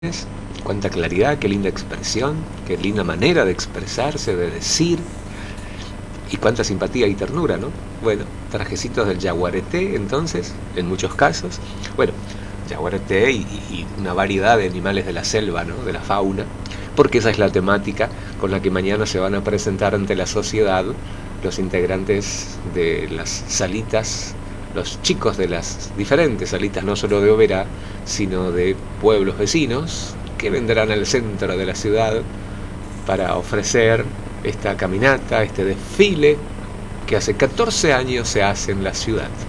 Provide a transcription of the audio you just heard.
Cuánta claridad, qué linda expresión, qué linda manera de expresarse, de decir, y cuánta simpatía y ternura, ¿no? Bueno, trajecitos del yaguareté, entonces, en muchos casos. Bueno, yaguareté y una variedad de animales de la selva, ¿no? De la fauna, porque esa es la temática con la que mañana se van a presentar ante la sociedad los integrantes de las salitas, los chicos de las diferentes salitas, no solo de Oberá, sino de pueblos vecinos, que vendrán al centro de la ciudad para ofrecer esta caminata, este desfile que hace 14 años se hace en la ciudad.